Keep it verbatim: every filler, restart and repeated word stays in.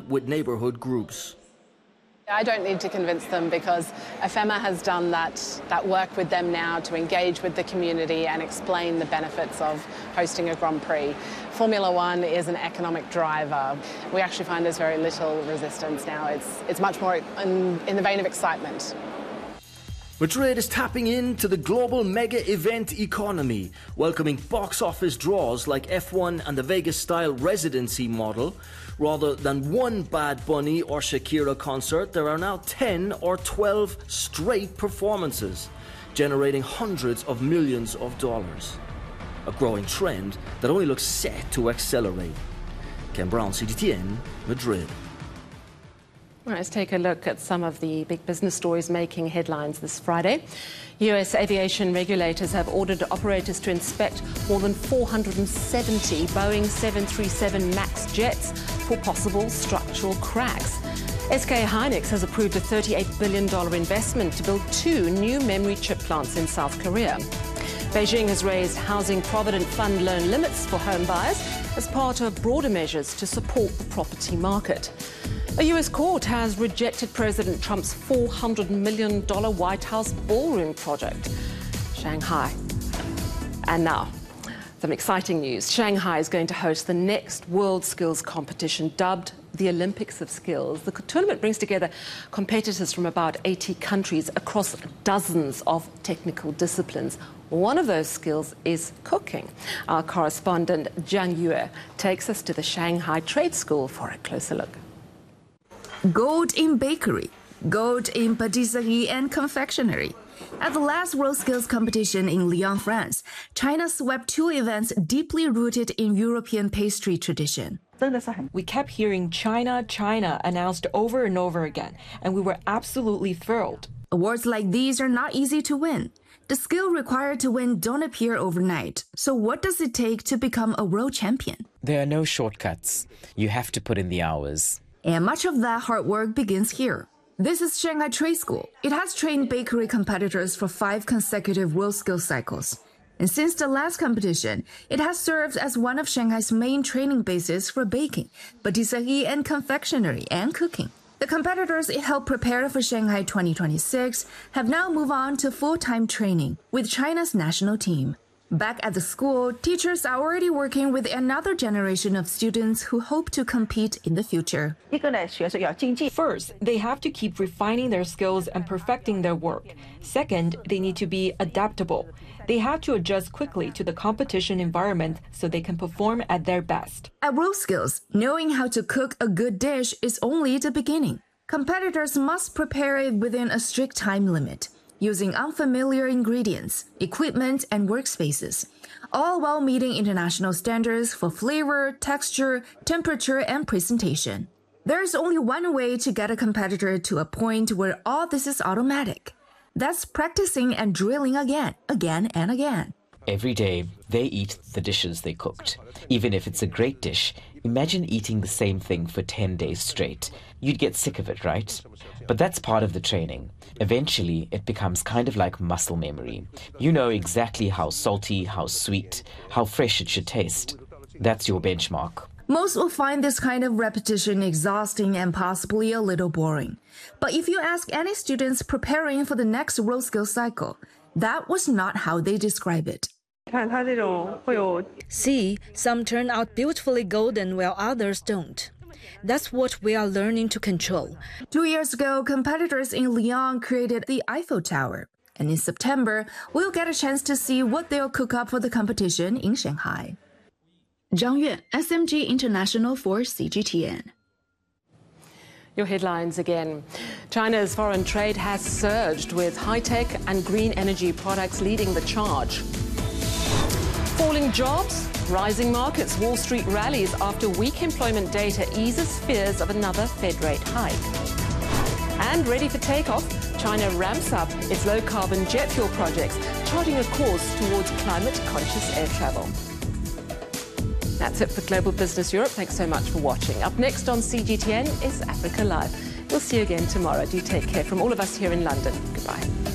with neighborhood groups. I don't need to convince them because IFEMA has done that, that work with them now to engage with the community and explain the benefits of hosting a Grand Prix. Formula One is an economic driver. We actually find there's very little resistance now. It's, it's much more in, in the vein of excitement. Madrid is tapping into the global mega-event economy, welcoming box office draws like F one and the Vegas-style residency model. Rather than one Bad Bunny or Shakira concert, there are now ten or twelve straight performances, generating hundreds of millions of dollars. A growing trend that only looks set to accelerate. Ken Brown, C G T N, Madrid. Let's take a look at some of the big business stories making headlines this Friday. U S aviation regulators have ordered operators to inspect more than four hundred seventy Boeing seven thirty-seven MAX jets for possible structural cracks. S K Hynix has approved a thirty-eight billion dollars investment to build two new memory chip plants in South Korea. Beijing has raised Housing Provident Fund loan limits for home buyers as part of broader measures to support the property market. A U S court has rejected President Trump's four hundred million dollars White House ballroom project. Shanghai. And now, some exciting news. Shanghai is going to host the next World Skills Competition, dubbed the Olympics of Skills. The tournament brings together competitors from about eighty countries across dozens of technical disciplines. One of those skills is cooking. Our correspondent Zhang Yue takes us to the Shanghai Trade School for a closer look. Gold in bakery, gold in patisserie and confectionery. At the last World Skills Competition in Lyon, France, China swept two events deeply rooted in European pastry tradition. We kept hearing China, China announced over and over again, and we were absolutely thrilled. Awards like these are not easy to win. The skill required to win don't appear overnight. So what does it take to become a world champion? There are no shortcuts. You have to put in the hours. And much of that hard work begins here. This is Shanghai Trade School. It has trained bakery competitors for five consecutive World Skills cycles. And since the last competition, it has served as one of Shanghai's main training bases for baking, patisserie and confectionery, and cooking. The competitors it helped prepare for Shanghai twenty twenty-six have now moved on to full-time training with China's national team. Back at the school, teachers are already working with another generation of students who hope to compete in the future. First, they have to keep refining their skills and perfecting their work. Second, they need to be adaptable. They have to adjust quickly to the competition environment so they can perform at their best. At World Skills, knowing how to cook a good dish is only the beginning. Competitors must prepare it within a strict time limit, using unfamiliar ingredients, equipment, and workspaces, all while meeting international standards for flavor, texture, temperature, and presentation. There's only one way to get a competitor to a point where all this is automatic. That's practicing and drilling again, again, and again. Every day, they eat the dishes they cooked. Even if it's a great dish, imagine eating the same thing for ten days straight. You'd get sick of it, right? But that's part of the training. Eventually, it becomes kind of like muscle memory. You know exactly how salty, how sweet, how fresh it should taste. That's your benchmark. Most will find this kind of repetition exhausting and possibly a little boring. But if you ask any students preparing for the next World Skills cycle, that was not how they describe it. See, some turn out beautifully golden while others don't. That's what we are learning to control. Two years ago, competitors in Lyon created the Eiffel Tower. And in September, we'll get a chance to see what they'll cook up for the competition in Shanghai. Zhang Yue, S M G International for C G T N. Your headlines again. China's foreign trade has surged, with high-tech and green energy products leading the charge. Falling jobs, rising markets, Wall Street rallies after weak employment data eases fears of another Fed rate hike. And ready for takeoff, China ramps up its low-carbon jet fuel projects, charting a course towards climate-conscious air travel. That's it for Global Business Europe. Thanks so much for watching. Up next on C G T N is Africa Live. We'll see you again tomorrow. Do take care from all of us here in London. Goodbye.